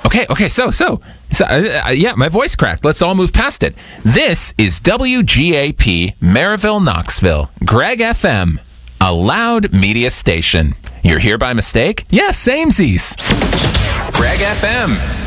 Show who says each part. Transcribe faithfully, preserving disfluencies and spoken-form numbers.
Speaker 1: Okay, okay, so, so, so uh, uh, yeah, my voice cracked. Let's all move past it. This is W G A P, Maryville, Knoxville, Greg F M, a loud media station. You're here by mistake? Yes, samesies. Greg F M.